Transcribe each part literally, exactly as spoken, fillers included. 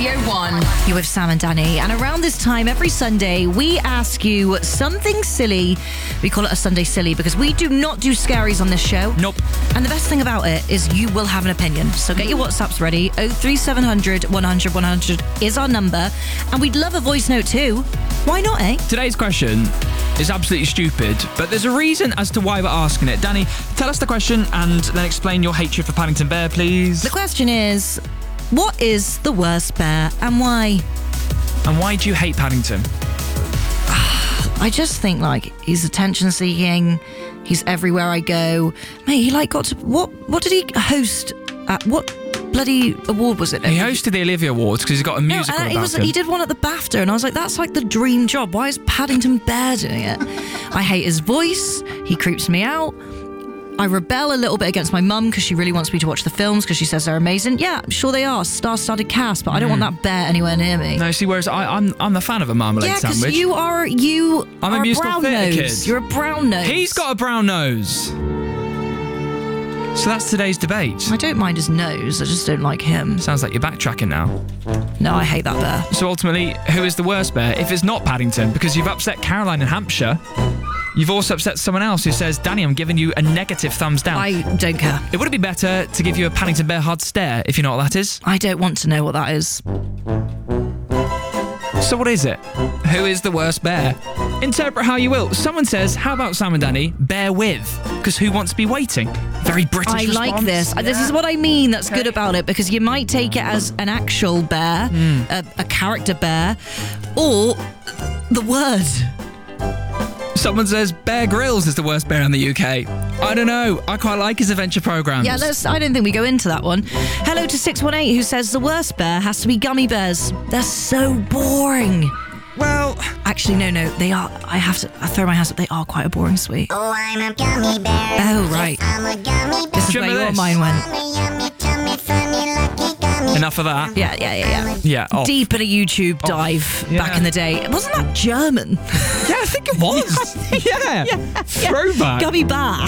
Radio one. You're with Sam and Danny, and around this time every Sunday we ask you something silly. We call it a Sunday Silly because we do not do scaries on this show. Nope. And the best thing about it is you will have an opinion. So get your WhatsApps ready. oh three seven hundred, one hundred, one hundred is our number. And we'd love a voice note too. Why not, eh? Today's question is absolutely stupid, but there's a reason as to why we're asking it. Danny, tell us the question and then explain your hatred for Paddington Bear, please. The question is, what is the worst bear and why? And why do you hate Paddington? I just think, like, he's attention-seeking. He's everywhere I go. Mate, he, like, got to... What What did he host at... What bloody award was it? He hosted the Olivia Awards because he's got a musical no, uh, he, about was, him. he did one at the BAFTA, and I was like, that's, like, the dream job. Why is Paddington Bear doing it? I hate his voice. He creeps me out. I rebel a little bit against my mum because she really wants me to watch the films because she says they're amazing. Yeah, I'm sure they are. Star-studded cast, but I don't Mm. want that bear anywhere near me. No, see, whereas I, I'm I'm a fan of a marmalade yeah, because sandwich. you are you I'm are a musical brown theatre nose. kid. You're a brown nose. He's got a brown nose. So that's today's debate. I don't mind his nose. I just don't like him. Sounds like you're backtracking now. No, I hate that bear. So ultimately, who is the worst bear? If it's not Paddington, because you've upset Caroline in Hampshire, you've also upset someone else who says, Danny, I'm giving you a negative thumbs down. I don't care. It would be better to give you a Paddington Bear hard stare, if you know what that is. I don't want to know what that is. So what is it? Who is the worst bear? Interpret how you will. Someone says, how about Sam and Danny, bear with? Because who wants to be waiting? Very British I response. like this. This is what I mean that's Okay. good about it, because you might take it as an actual bear, Mm. a, a character bear, or the word. Someone says Bear Grylls is the worst bear in the U K. I don't know. I quite like his adventure programmes. Yeah, let's, I don't think we go into that one. Hello to six one eight who says the worst bear has to be gummy bears. They're so boring. Well, actually, no, no, they are. I have to I throw my hands up. They are quite a boring sweet. Oh, I'm a gummy bear. Oh, right. Yes, I'm a gummy bear. This is Do you where remember your this? mind went. Yummy, yummy, tummy, funny, lucky gummy. enough of that. Yeah, yeah, yeah, yeah. Yeah, off. Deep in a YouTube Off. dive Yeah. back in the day. Wasn't that German? Yeah, I think it was. yeah. Throwback. Gummy bar.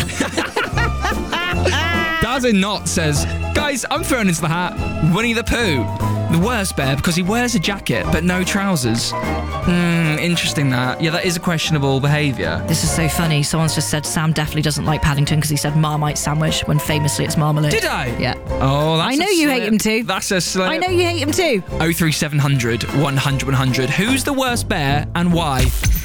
Dazin Knott says, guys, I'm thrown into the hat. Winnie the Pooh. The worst bear because he wears a jacket but no trousers. Hmm, interesting that. Yeah, that is a questionable behaviour. This is so funny. Someone's just said Sam definitely doesn't like Paddington because he said Marmite sandwich when famously it's marmalade. Did I? Yeah. Oh, that's I know a you slip. hate him too. That's a slip. I know you hate him too. oh three seven hundred, one hundred, one hundred. Who's the worst bear and why?